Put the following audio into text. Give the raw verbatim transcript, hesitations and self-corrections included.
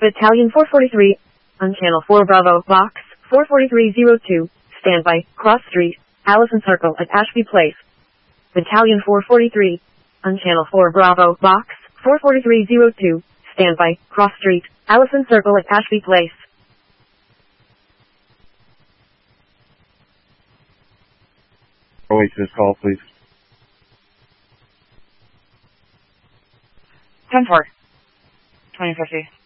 Battalion four forty-three, on Channel four Bravo, Box four forty-three zero two, standby, Cross Street, Allison Circle at Ashby Place. Battalion four forty-three, on Channel four Bravo, Box four forty-three zero two, standby, Cross Street, Allison Circle at Ashby Place. Oasis call, please. ten four, twenty fifty.